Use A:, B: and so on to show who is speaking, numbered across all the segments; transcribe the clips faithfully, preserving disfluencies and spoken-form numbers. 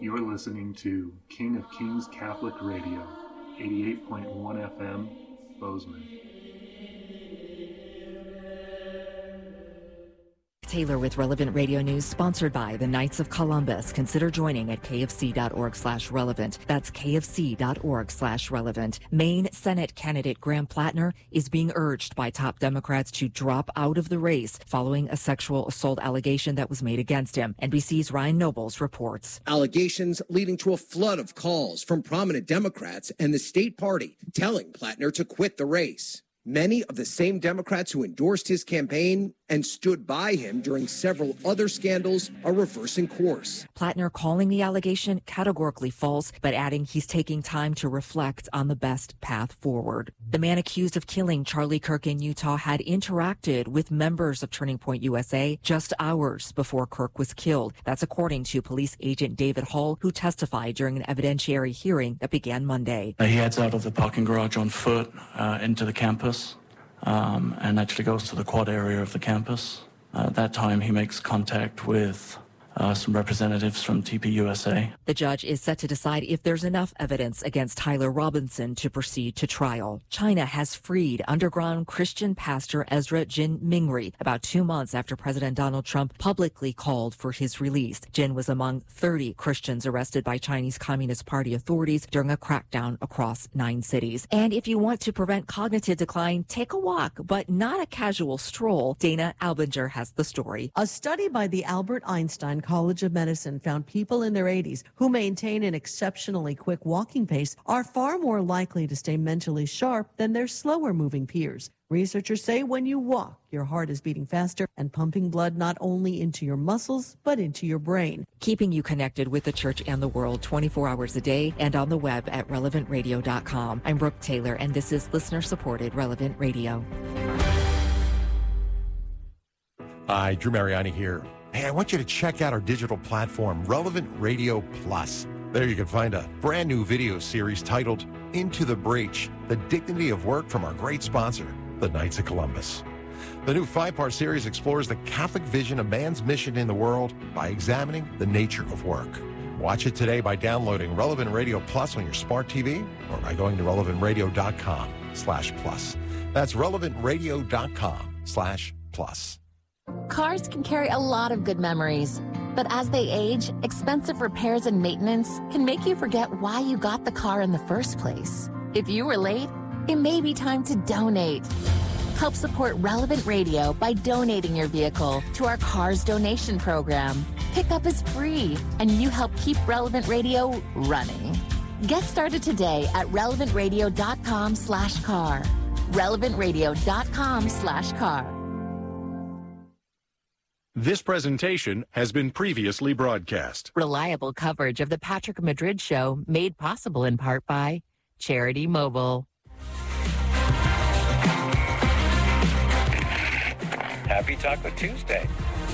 A: You're listening to King of Kings Catholic Radio, eighty-eight point one F M, Bozeman.
B: Taylor with Relevant Radio News, sponsored by the Knights of Columbus. Consider joining at kfc.org slash relevant. That's kfc.org slash relevant. Maine Senate candidate Graham Plattner is being urged by top Democrats to drop out of the race following a sexual assault allegation that was made against him. N B C's Ryan Nobles reports.
C: Allegations leading to a flood of calls from prominent Democrats and the state party telling Plattner to quit the race. Many of the same Democrats who endorsed his campaign and stood by him during several other scandals are reversing course.
B: Plattner calling the allegation categorically false, but adding he's taking time to reflect on the best path forward. The man accused of killing Charlie Kirk in Utah had interacted with members of Turning Point U S A just hours before Kirk was killed. That's according to police agent David Hall, who testified during an evidentiary hearing that began Monday.
D: He heads out of the parking garage on foot uh, into the campus. Um, and actually goes to the quad area of the campus. Uh, at that time, he makes contact with uh, some representatives from T P U S A.
B: The judge is set to decide if there's enough evidence against Tyler Robinson to proceed to trial. China has freed underground Christian pastor Ezra Jin Mingri about two months after President Donald Trump publicly called for his release. Jin was among thirty Christians arrested by Chinese Communist Party authorities during a crackdown across nine cities. And if you want to prevent cognitive decline, take a walk, but not a casual stroll. Dana Albinger has the story.
E: A study by the Albert Einstein College of Medicine found people in their eighties who maintain an exceptionally quick walking pace are far more likely to stay mentally sharp than their slower moving peers. Researchers say when you walk, your heart is beating faster and pumping blood not only into your muscles, but into your brain.
B: Keeping you connected with the church and the world twenty-four hours a day and on the web at relevant radio dot com. I'm Brooke Taylor, and this is listener-supported Relevant Radio.
F: Hi, Drew Mariani here. Hey, I want you to check out our digital platform, Relevant Radio Plus. There you can find a brand new video series titled Into the Breach, The Dignity of Work from our great sponsor, the Knights of Columbus. The new five-part series explores the Catholic vision of man's mission in the world by examining the nature of work. Watch it today by downloading Relevant Radio Plus on your smart T V or by going to relevant radio dot com slash plus. That's relevant radio dot com slash plus.
G: Cars can carry a lot of good memories, but as they age, expensive repairs and maintenance can make you forget why you got the car in the first place. If you were late, it may be time to donate. Help support Relevant Radio by donating your vehicle to our Cars Donation Program. Pickup is free, and you help keep Relevant Radio running. Get started today at relevant radio dot com slash car. relevant radio dot com slash car.
H: This presentation has been previously broadcast.
B: Reliable coverage of the Patrick Madrid Show, made possible in part by Charity Mobile.
I: Happy Taco Tuesday.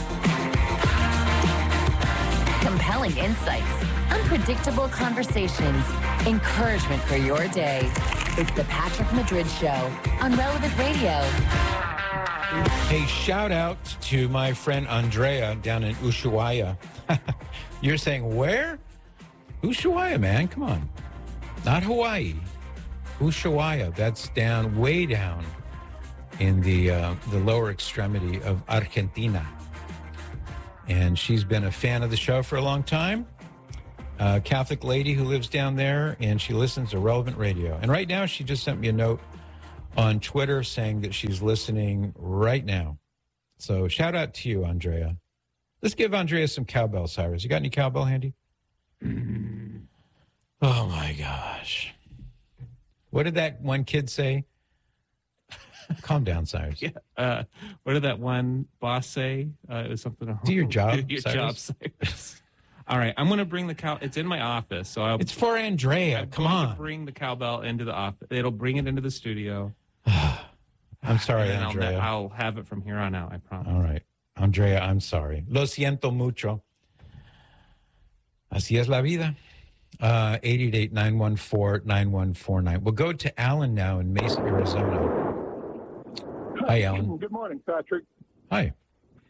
G: Compelling insights, unpredictable conversations, encouragement for your day. It's the Patrick Madrid Show on Relevant Radio.
J: Hey, shout out to my friend Andrea down in Ushuaia. You're saying where? Ushuaia, man, come on. Not Hawaii. Ushuaia, that's down, way down in the uh, the lower extremity of Argentina. And she's been a fan of the show for a long time. A Catholic lady who lives down there, and she listens to Relevant Radio. And right now, she just sent me a note on Twitter saying that she's listening right now. So shout out to you, Andrea. Let's give Andrea some cowbell, Cyrus. You got any cowbell handy? Mm. Oh, my gosh. What did that one kid say? Calm down, Cyrus.
K: Yeah. Uh, what did that one boss say? Uh, it was something.
J: Do your job,
K: Do your
J: Cyrus.
K: job, Cyrus. All right, I'm going to bring the cow. It's in my office, so I'll,
J: it's for Andrea.
K: I'm
J: Come
K: going
J: on.
K: To bring the cowbell into the office. It'll bring it into the studio.
J: I'm sorry,
K: and
J: Andrea.
K: I'll, I'll have it from here on out. I promise.
J: All right, Andrea, I'm sorry. Lo siento mucho. Así es la vida. Uh, eight eight eight, nine one four, nine one four nine. We'll go to Alan now in Mesa, Arizona. Hi, Alan.
L: Good morning, Patrick.
J: Hi.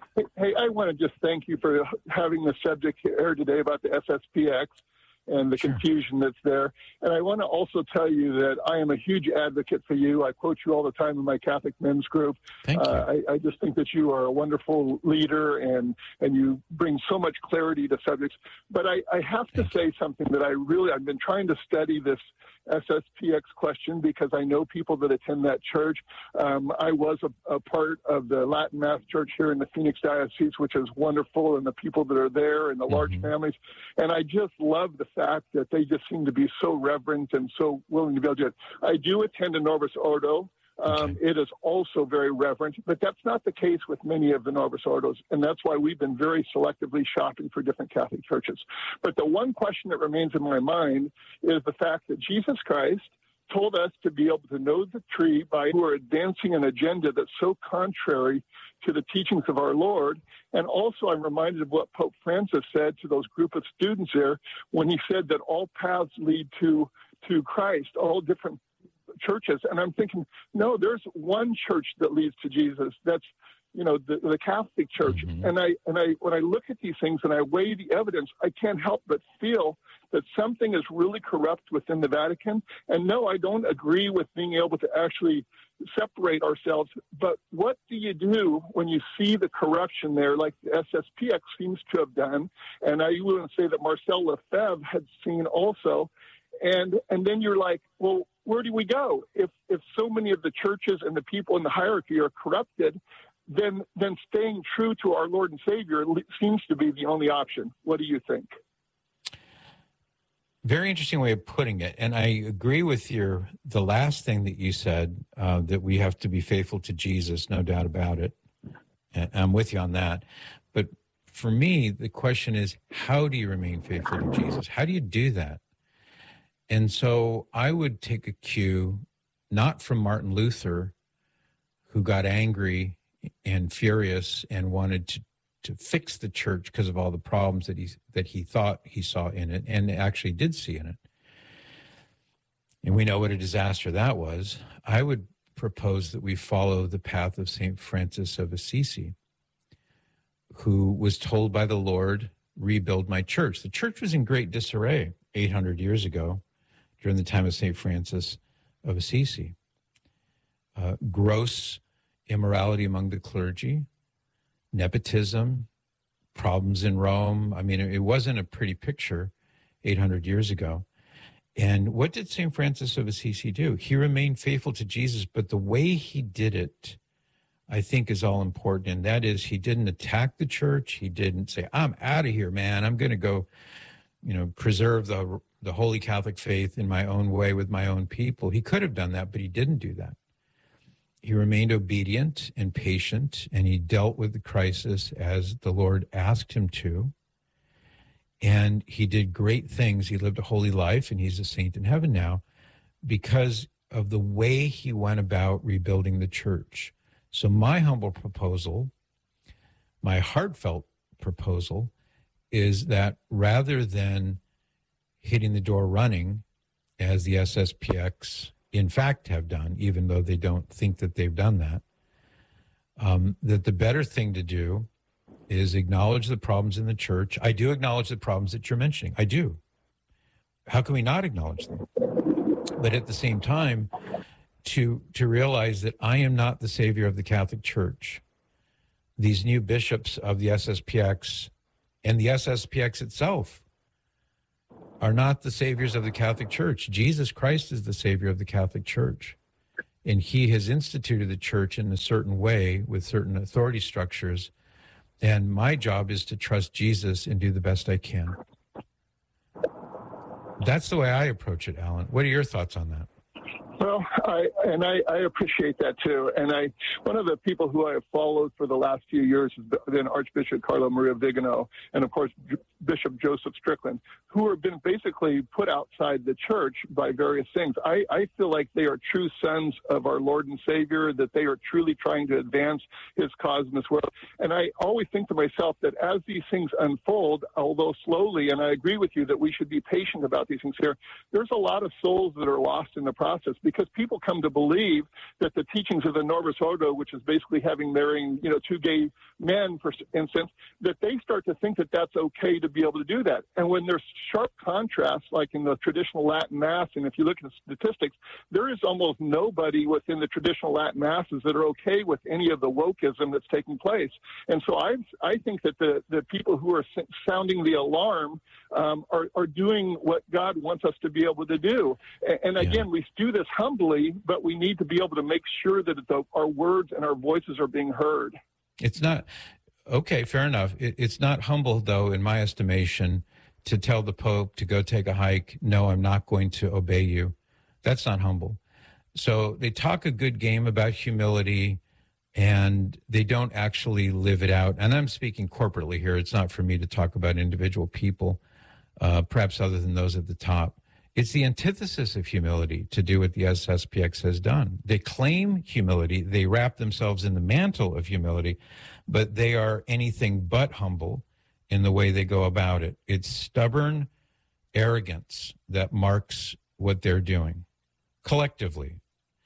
L: Hey, I want to just thank you for having the subject here today about the S S P X and the sure. confusion that's there. And I want to also tell you that I am a huge advocate for you. I quote you all the time in my Catholic men's group.
J: Thank you.
L: Uh, I, I just think that you are a wonderful leader, and, and you bring so much clarity to subjects. But I, I have to Thank say you. something that I really, I've been trying to study this S S P X question because I know people that attend that church. Um, I was a, a part of the Latin Mass Church here in the Phoenix Diocese, which is wonderful, and the people that are there and the mm-hmm. large families. And I just love the fact that they just seem to be so reverent and so willing to be able to do it. I do attend a Novus Ordo. Um, okay. It is also very reverent, but that's not the case with many of the Novus Ordos, and that's why we've been very selectively shopping for different Catholic churches. But the one question that remains in my mind is the fact that Jesus Christ told us to be able to know the tree by who are advancing an agenda that's so contrary to the teachings of our Lord. And also I'm reminded of what Pope Francis said to those group of students there when he said that all paths lead to, to Christ, all different churches. And I'm thinking, no, there's one church that leads to Jesus. That's, you know, the, the Catholic Church. Mm-hmm. And I, and I, when I look at these things and I weigh the evidence, I can't help but feel that something is really corrupt within the Vatican. And no, I don't agree with being able to actually separate ourselves. But what do you do when you see the corruption there, like the S S P X seems to have done? And I would say that Marcel Lefebvre had seen also. And and then you're like, well, where do we go? If if so many of the churches and the people in the hierarchy are corrupted, then then staying true to our Lord and Savior seems to be the only option. What do you think?
J: Very interesting way of putting it. And I agree with your the last thing that you said, uh, that we have to be faithful to Jesus, no doubt about it. And I'm with you on that. But for me, the question is, how do you remain faithful to Jesus? How do you do that? And so I would take a cue, not from Martin Luther, who got angry and furious and wanted to, to fix the church because of all the problems that he, that he thought he saw in it and actually did see in it. And we know what a disaster that was. I would propose that we follow the path of Saint Francis of Assisi, who was told by the Lord, rebuild my church. The church was in great disarray eight hundred years ago, during the time of Saint Francis of Assisi. Uh, gross immorality among the clergy, nepotism, problems in Rome. I mean, it wasn't a pretty picture eight hundred years ago. And what did Saint Francis of Assisi do? He remained faithful to Jesus, but the way he did it, I think, is all important. And that is, he didn't attack the church. He didn't say, I'm out of here, man. I'm going to go, you know, preserve the the Holy Catholic faith in my own way with my own people. He could have done that, but he didn't do that. He remained obedient and patient, and he dealt with the crisis as the Lord asked him to. And he did great things. He lived a holy life, and he's a saint in heaven now because of the way he went about rebuilding the church. So my humble proposal, my heartfelt proposal, is that rather than hitting the door running, as the S S P X in fact have done, even though they don't think that they've done that, um, that the better thing to do is acknowledge the problems in the church. I do acknowledge the problems that you're mentioning. I do. How can we not acknowledge them? But at the same time, to to realize that I am not the savior of the Catholic Church. These new bishops of the S S P X and the S S P X itself are not the saviors of the Catholic Church. Jesus Christ is the savior of the Catholic Church. And he has instituted the church in a certain way with certain authority structures. And my job is to trust Jesus and do the best I can. That's the way I approach it, Alan. What are your thoughts on that?
L: Well, I and I, I appreciate that too. And I, one of the people who I have followed for the last few years has been Archbishop Carlo Maria Vigano, and of course Bishop Joseph Strickland, who have been basically put outside the church by various things. I, I feel like they are true sons of our Lord and Savior, that they are truly trying to advance his cause in this world. And I always think to myself that as these things unfold, although slowly, and I agree with you that we should be patient about these things here, there's a lot of souls that are lost in the process because people come to believe that the teachings of the Novus Ordo, which is basically having marrying, you know, two gay men, for instance, that they start to think that that's okay to be able to do that. And when there's sharp contrasts, like in the traditional Latin Mass, and if you look at the statistics, there is almost nobody within the traditional Latin Masses that are okay with any of the wokeism that's taking place. And so I I think that the, the people who are sounding the alarm um, are, are doing what God wants us to be able to do. And, and again, yeah. we do this humbly, but we need to be able to make sure that the, our words and our voices are being heard.
J: It's not, okay, fair enough. It, it's not humble, though, in my estimation, to tell the Pope to go take a hike. No, I'm not going to obey you. That's not humble. So they talk a good game about humility, and they don't actually live it out. And I'm speaking corporately here. It's not for me to talk about individual people, uh, perhaps other than those at the top. It's the antithesis of humility to do what the S S P X has done. They claim humility. They wrap themselves in the mantle of humility, but they are anything but humble in the way they go about it. It's stubborn arrogance that marks what they're doing collectively.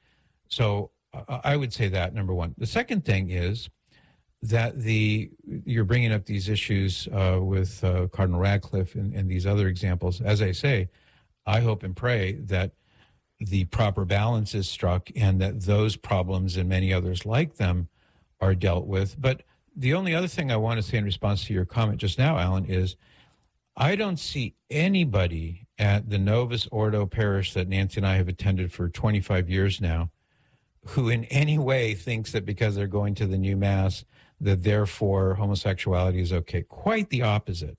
J: So uh, I would say that, number one. The second thing is that the you're bringing up these issues uh, with uh, Cardinal Radcliffe and, and these other examples. As I say, I hope and pray that the proper balance is struck and that those problems and many others like them are dealt with. But the only other thing I want to say in response to your comment just now, Alan, is I don't see anybody at the Novus Ordo parish that Nancy and I have attended for twenty-five years now who in any way thinks that because they're going to the new Mass that therefore homosexuality is okay. Quite the opposite.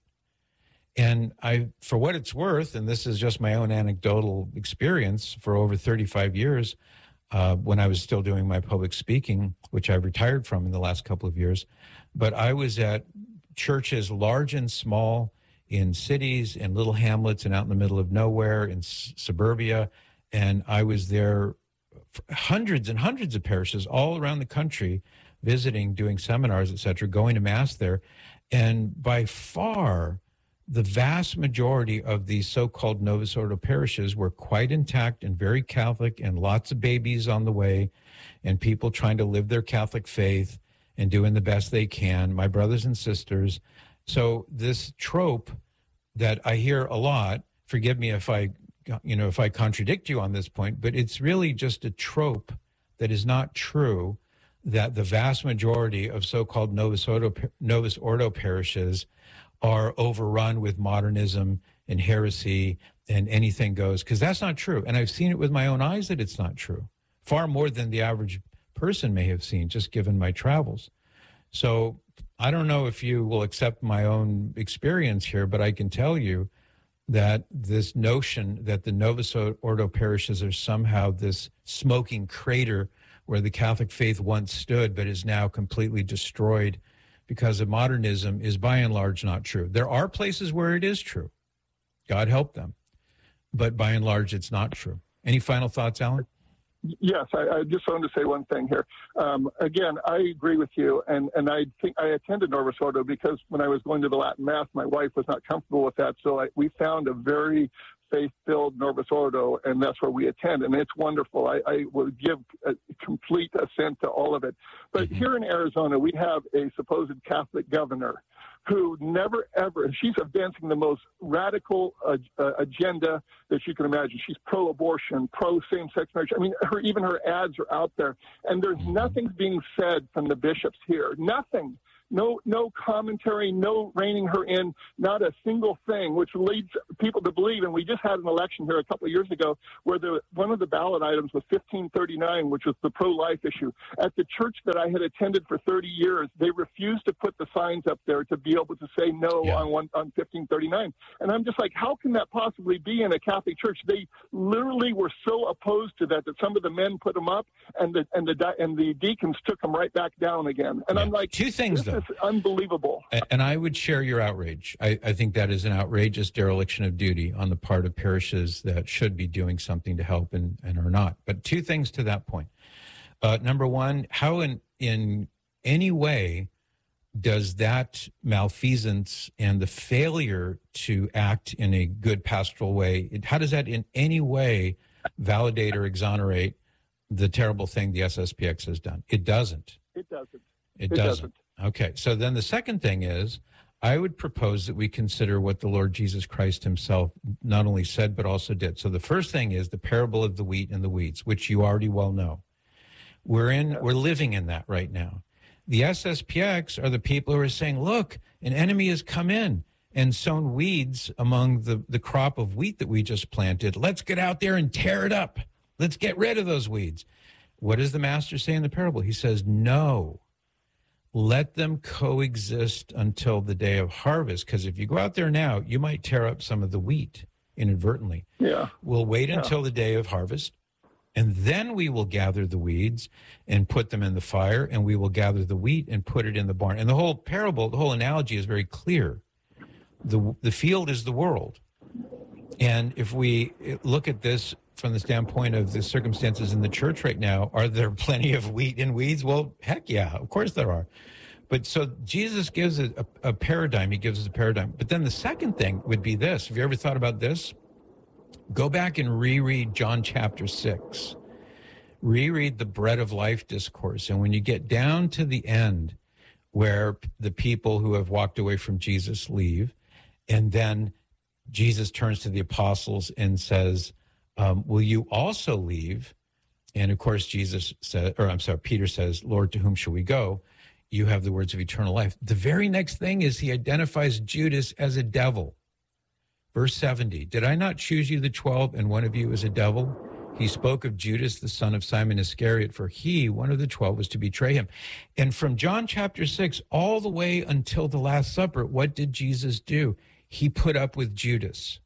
J: And I, for what it's worth, and this is just my own anecdotal experience for over thirty-five years, uh, when I was still doing my public speaking, which I retired from in the last couple of years, but I was at churches large and small in cities and little hamlets and out in the middle of nowhere in s- suburbia. And I was there for hundreds and hundreds of parishes all around the country, visiting, doing seminars, et cetera, going to Mass there. And by far, the vast majority of these so-called Novus Ordo parishes were quite intact and very Catholic, and lots of babies on the way and people trying to live their Catholic faith and doing the best they can, my brothers and sisters. So this trope that I hear a lot, forgive me if I, you know, if I contradict you on this point, but it's really just a trope that is not true, that the vast majority of so-called Novus Ordo, Novus Ordo parishes are overrun with modernism and heresy and anything goes, because that's not true. And I've seen it with my own eyes that it's not true, far more than the average person may have seen, just given my travels. So I don't know if you will accept my own experience here, but I can tell you that this notion that the Novus Ordo parishes are somehow this smoking crater where the Catholic faith once stood but is now completely destroyed because of modernism is by and large not true. There are places where it is true. God help them. But by and large, it's not true. Any final thoughts, Alan?
L: Yes, I, I just wanted to say one thing here. Um, again, I agree with you, and, and I think I attended Novus Ordo because when I was going to the Latin Mass, my wife was not comfortable with that, so I, we found a very faith-filled Novus Ordo, and that's where we attend, and it's wonderful. I, I would give a complete assent to all of it. But mm-hmm. here in Arizona, we have a supposed Catholic governor who never, ever, she's advancing the most radical uh, uh, agenda that you can imagine. She's pro-abortion, pro-same-sex marriage. I mean, her, even her ads are out there. And there's nothing being said from the bishops here. Nothing. No, no commentary, no reining her in, not a single thing, which leads people to believe. And we just had an election here a couple of years ago where the, one of the ballot items was fifteen thirty-nine, which was the pro-life issue. At the church that I had attended for thirty years, they refused to put the signs up there to be able to say no yeah. on one, on fifteen thirty-nine. And I'm just like, how can that possibly be in a Catholic church? They literally were so opposed to that that some of the men put them up, and the and the and the deacons took them right back down again. And yeah. I'm like,
J: two things though.
L: It's unbelievable.
J: And I would share your outrage. I, I think that is an outrageous dereliction of duty on the part of parishes that should be doing something to help and, and are not. But two things to that point. Uh, number one, how in, in any way does that malfeasance and the failure to act in a good pastoral way, how does that in any way validate or exonerate the terrible thing the S S P X has done. It doesn't.
L: It doesn't.
J: It, it doesn't. doesn't. Okay. So then the second thing is, I would propose that we consider what the Lord Jesus Christ himself not only said, but also did. So the first thing is the parable of the wheat and the weeds, which you already well know. We're in, we're living in that right now. The S S P X are the people who are saying, look, an enemy has come in and sown weeds among the, the crop of wheat that we just planted. Let's get out there and tear it up. Let's get rid of those weeds. What does the master say in the parable? He says, no. Let them coexist until the day of harvest, because if you go out there now, you might tear up some of the wheat inadvertently.
L: Yeah.
J: We'll wait
L: yeah.
J: until the day of harvest, and then we will gather the weeds and put them in the fire, and we will gather the wheat and put it in the barn. And the whole parable, the whole analogy is very clear. The, the field is the world. And if we look at this from the standpoint of the circumstances in the church right now, are there plenty of wheat and weeds? Well, heck yeah, of course there are. But so Jesus gives a, a, a paradigm. He gives us a paradigm. But then the second thing would be this. Have you ever thought about this? Go back and reread John chapter six. Reread the bread of life discourse. And when you get down to the end where the people who have walked away from Jesus leave, and then Jesus turns to the apostles and says, Um, will you also leave? And of course, Jesus said, or I'm sorry, Peter says, Lord, to whom shall we go? You have the words of eternal life. The very next thing is he identifies Judas as a devil. Verse seventy, did I not choose you the twelve, and one of you is a devil? He spoke of Judas, the son of Simon Iscariot, for he, one of the twelve, was to betray him. And from John chapter six all the way until the Last Supper, what did Jesus do? He put up with Judas.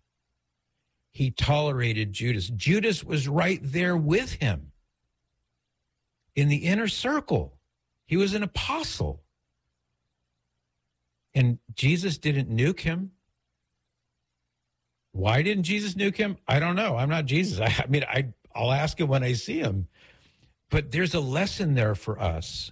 J: He tolerated Judas. Judas was right there with him in the inner circle. He was an apostle. And Jesus didn't nuke him. Why didn't Jesus nuke him? I don't know. I'm not Jesus. I, I mean, I, I'll ask him when I see him. But there's a lesson there for us.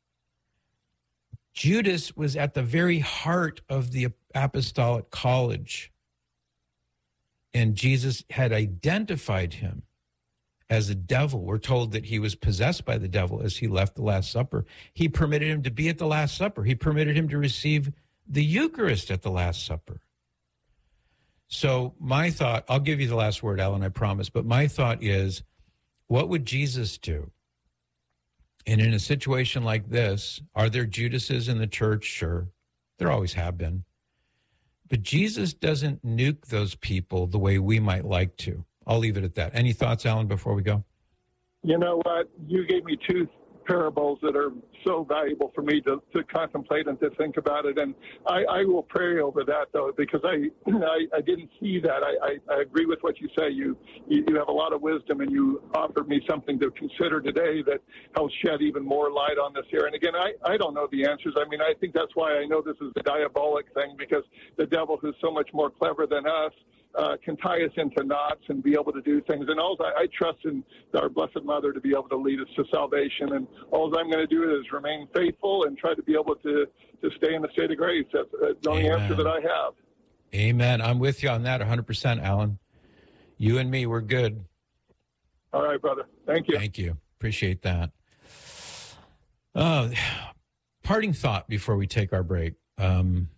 J: Judas was at the very heart of the apostolic college. And Jesus had identified him as a devil. We're told that he was possessed by the devil as he left the Last Supper. He permitted him to be at the Last Supper. He permitted him to receive the Eucharist at the Last Supper. So my thought, I'll give you the last word, Alan, I promise, but my thought is, what would Jesus do? And in a situation like this, are there Judases in the church? Sure. There always have been. But Jesus doesn't nuke those people the way we might like to. I'll leave it at that. Any thoughts, Alan, before we go?
L: You know what? You gave me two parables that are so valuable for me to, to contemplate and to think about it. And I, I will pray over that, though, because I I, I didn't see that. I, I, I agree with what you say. You, you you have a lot of wisdom, and you offered me something to consider today that helps shed even more light on this here. And again, I, I don't know the answers. I mean, I think that's why I know this is a diabolic thing, because the devil, who's so much more clever than us, Uh, can tie us into knots and be able to do things. And all I, I trust in our Blessed Mother to be able to lead us to salvation. And all I'm going to do is remain faithful and try to be able to, to stay in the state of grace. That's the only answer that I have.
J: Amen. I'm with you on that one hundred percent, Alan. You and me, we're good.
L: All right, brother. Thank you.
J: Thank you. Appreciate that. Uh, parting thought before we take our break. Um,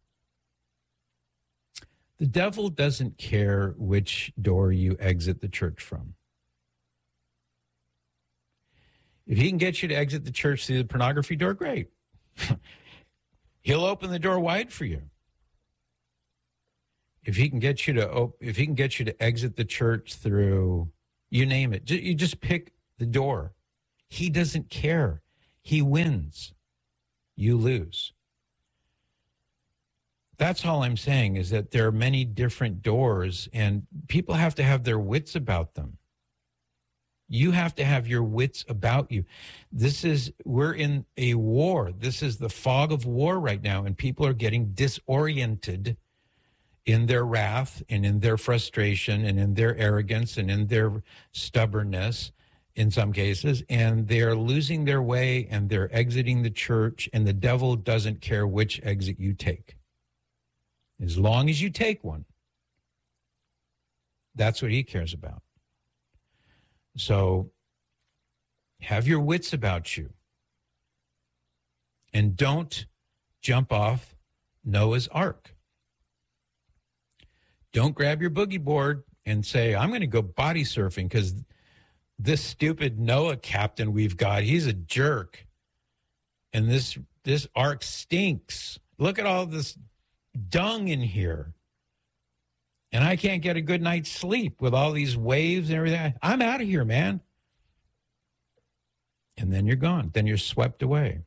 J: The devil doesn't care which door you exit the church from. If he can get you to exit the church through the pornography door, great. He'll open the door wide for you. If he can get you to, op- if he can get you to exit the church through, you name it, you just pick the door. He doesn't care. He wins. You lose. That's all I'm saying, is that there are many different doors, and people have to have their wits about them. You have to have your wits about you. This is, we're in a war. This is the fog of war right now, and people are getting disoriented in their wrath and in their frustration and in their arrogance and in their stubbornness in some cases, and they're losing their way, and they're exiting the church, and the devil doesn't care which exit you take. As long as you take one, that's what he cares about. So have your wits about you. And don't jump off Noah's Ark. Don't grab your boogie board and say, I'm going to go body surfing because this stupid Noah captain we've got, he's a jerk. And this this ark stinks. Look at all this dung in here. And I can't get a good night's sleep with all these waves and everything. I'm out of here, man. And then you're gone. Then you're swept away.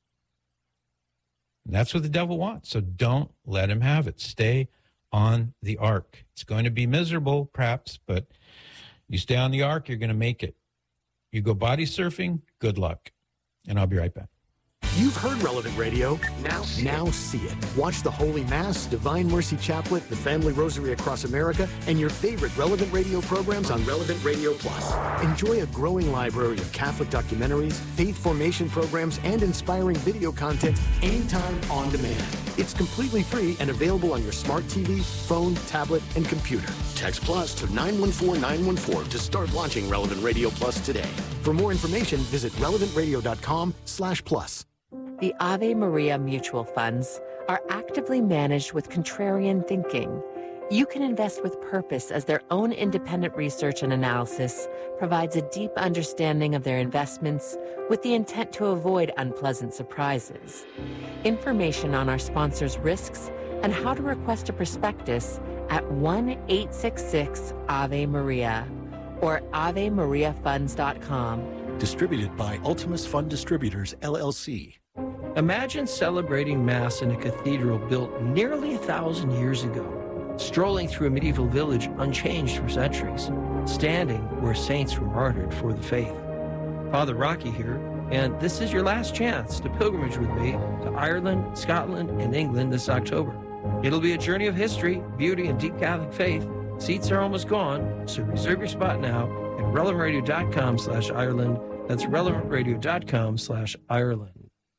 J: And that's what the devil wants. So don't let him have it. Stay on the ark. It's going to be miserable, perhaps, but you stay on the ark, you're going to make it. You go body surfing, good luck. And I'll be right back.
M: You've heard Relevant Radio. Now see, now it. see it. Watch the Holy Mass, Divine Mercy Chaplet, the Family Rosary Across America, and your favorite Relevant Radio programs on Relevant Radio Plus. Enjoy a growing library of Catholic documentaries, faith formation programs, and inspiring video content anytime on demand. It's completely free and available on your smart T V, phone, tablet, and computer. Text Plus to nine one four nine one four to start watching Relevant Radio Plus today. For more information, visit relevant radio dot com slash plus.
N: The Ave Maria mutual funds are actively managed with contrarian thinking. You can invest with purpose as their own independent research and analysis provides a deep understanding of their investments with the intent to avoid unpleasant surprises. Information on our sponsors' risks and how to request a prospectus at one eight six six Ave Maria or ave maria funds dot com.
O: Distributed by Ultimus Fund Distributors, L L C.
P: Imagine celebrating Mass in a cathedral built nearly a thousand years ago, strolling through a medieval village unchanged for centuries, standing where saints were martyred for the faith. Father Rocky here, and this is your last chance to pilgrimage with me to Ireland, Scotland, and England this October. It'll be a journey of history, beauty, and deep Catholic faith. Seats are almost gone, so reserve your spot now at relevant radio dot com slash Ireland. That's relevant radio dot com slash Ireland.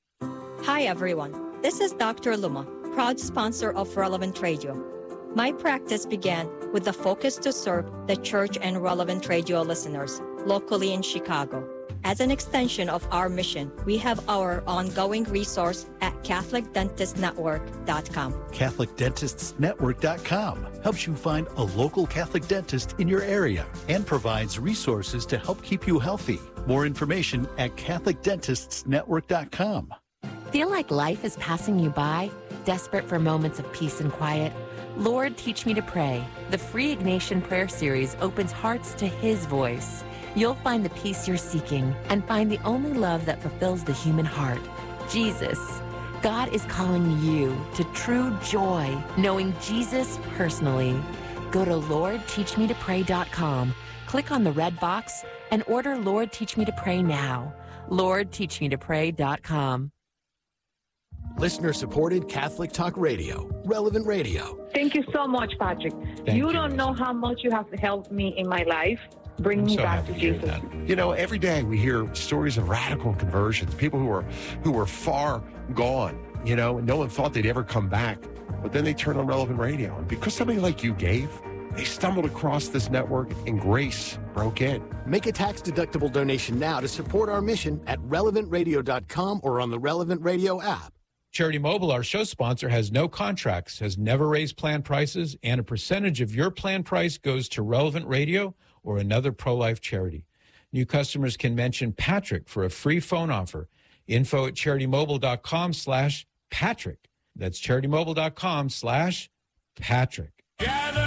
Q: Hi, everyone. This is Doctor Luma, proud sponsor of Relevant Radio. My practice began with the focus to serve the church and Relevant Radio listeners locally in Chicago. As an extension of our mission, we have our ongoing resource at Catholic Dentist Network dot com.
O: Catholic Dentists Network dot com helps you find a local Catholic dentist in your area and provides resources to help keep you healthy. More information at Catholic Dentists Network dot com.
G: Feel like life is passing you by? Desperate for moments of peace and quiet? Lord, Teach Me to Pray. The free Ignatian Prayer Series opens hearts to His voice. You'll find the peace you're seeking and find the only love that fulfills the human heart, Jesus. God is calling you to true joy, knowing Jesus personally. Go to Lord Teach Me to Pray dot com, click on the red box, and order Lord Teach Me to Pray now. Lord Teach Me to Pray dot com.
M: Listener-supported Catholic Talk Radio, Relevant Radio.
R: Thank you so much, Patrick.
F: Thank
R: you
F: you.
R: don't know how much you have helped me in my life. Bring me
F: so
R: back to Jesus.
F: You know, every day we hear stories of radical conversions, people who are who were far gone, you know, and no one thought they'd ever come back. But then they turned on Relevant Radio. And because somebody like you gave, they stumbled across this network and grace broke in.
M: Make a tax-deductible donation now to support our mission at relevant radio dot com or on the Relevant Radio app.
J: Charity Mobile, our show sponsor, has no contracts, has never raised plan prices, and a percentage of your plan price goes to Relevant Radio or another pro-life charity. New customers can mention Patrick for a free phone offer. Info at charity mobile dot com slash Patrick. That's charity mobile dot com slash Patrick.
S: Gather